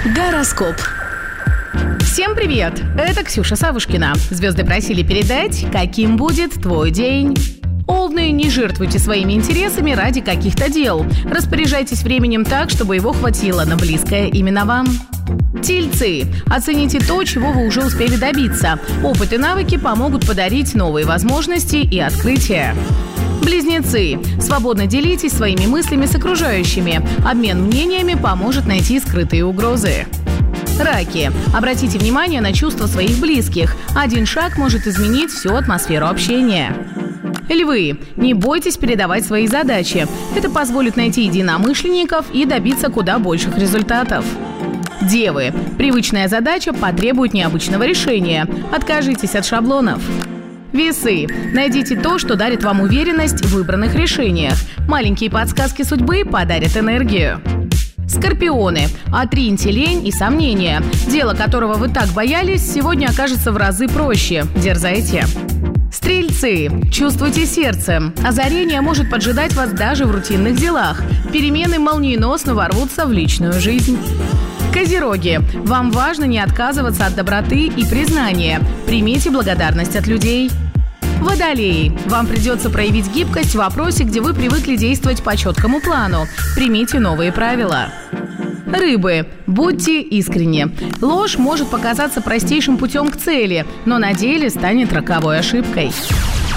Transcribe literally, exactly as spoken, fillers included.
Гороскоп. Всем привет! Это Ксюша Савушкина. Звезды просили передать, каким будет твой день. Овны, не жертвуйте своими интересами ради каких-то дел. Распоряжайтесь временем так, чтобы его хватило на близкое именно вам. Тельцы. Оцените то, чего вы уже успели добиться. Опыт и навыки помогут подарить новые возможности и открытия. Близнецы. Свободно делитесь своими мыслями с окружающими. Обмен мнениями поможет найти скрытые угрозы. Раки. Обратите внимание на чувства своих близких. Один шаг может изменить всю атмосферу общения. Львы. Не бойтесь передавать свои задачи. Это позволит найти единомышленников и добиться куда больших результатов. Девы. Привычная задача потребует необычного решения. Откажитесь от шаблонов. Весы. Найдите то, что дарит вам уверенность в выбранных решениях. Маленькие подсказки судьбы подарят энергию. Скорпионы. Отриньте лень и сомнения. Дело, которого вы так боялись, сегодня окажется в разы проще. Дерзайте. Стрельцы. Чувствуйте сердцем. Озарение может поджидать вас даже в рутинных делах. Перемены молниеносно ворвутся в личную жизнь. Козероги. Вам важно не отказываться от доброты и признания. Примите благодарность от людей. Водолеи. Вам придется проявить гибкость в вопросе, где вы привыкли действовать по четкому плану. Примите новые правила. Рыбы. Будьте искренни. Ложь может показаться простейшим путем к цели, но на деле станет роковой ошибкой.